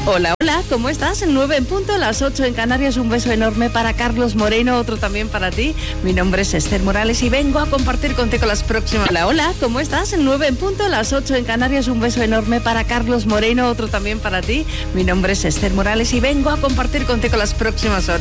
Hola, hola, ¿cómo estás? 9 en punto, las 8 en Canarias. Un beso enorme para Carlos Moreno, otro también para ti. Mi nombre es Esther Morales y vengo a compartir contigo las próximas... Hola, hola, ¿cómo estás? 9 en punto, las 8 en Canarias. Un beso enorme para Carlos Moreno, otro también para ti. Mi nombre es Esther Morales y vengo a compartir contigo las próximas horas.